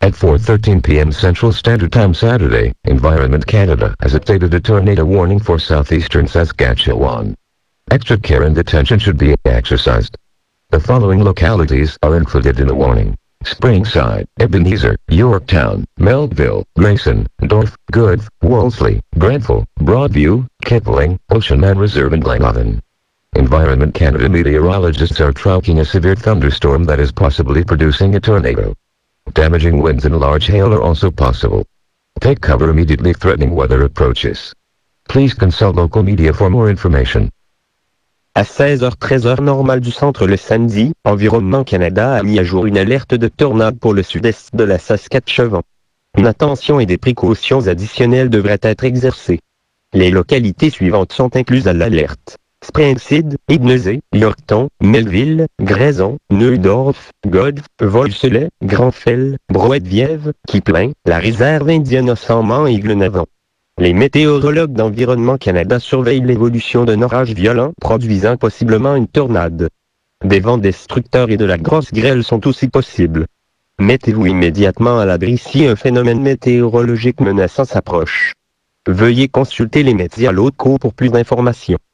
At 4:13 p.m. Central Standard Time Saturday, Environment Canada has updated a tornado warning for southeastern Saskatchewan. Extra care and attention should be exercised. The following localities are included in the warning: Springside, Ebenezer, Yorktown, Melville, Grayson, Dorff, Good, Wolseley, Grenfell, Broadview, Kipling, Oceanman Reserve and Glenavon. Environment Canada meteorologists are tracking a severe thunderstorm that is possibly producing a tornado. Damaging winds and large hail are also possible. Take cover immediately threatening weather approaches. Please consult local media for more information. À 16h13 heure normale du centre le samedi, Environnement Canada a mis à jour une alerte de tornade pour le sud-est de la Saskatchewan. Une attention et des précautions additionnelles devraient être exercées. Les localités suivantes sont incluses à l'alerte: Springside, Ebenezer, Yorkton, Melville, Grayson, Neudorf, Godf, Wolseley, Grenfell, Broadview, Kipling, la réserve indienne Oceanman et Glenavon. Les météorologues d'Environnement Canada surveillent l'évolution d'un orage violent produisant possiblement une tornade. Des vents destructeurs et de la grosse grêle sont aussi possibles. Mettez-vous immédiatement à l'abri si un phénomène météorologique menaçant s'approche. Veuillez consulter les médias locaux pour plus d'informations.